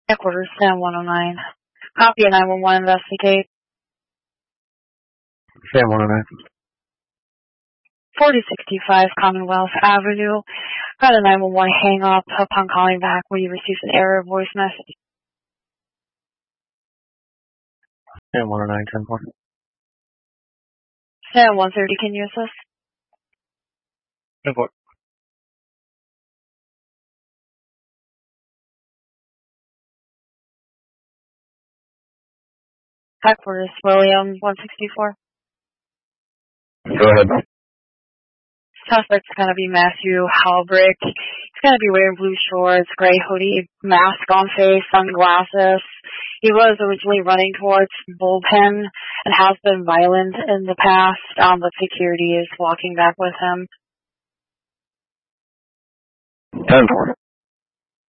Headquarters, Sam 109. Copy 911 investigate. Sam 109. 4065 Commonwealth Avenue. Got a 911 hang up. Upon calling back, we received an error voice message. Sam 109, 10-4. Sam 130, can you assist? 10-4. Headquarters, Williams 164. Go ahead. Suspect's gonna be Matthew Halbrick. He's gonna be wearing blue shorts, gray hoodie, mask on face, sunglasses. He was originally running towards Bullpen and has been violent in the past, but security is walking back with him. 10-4.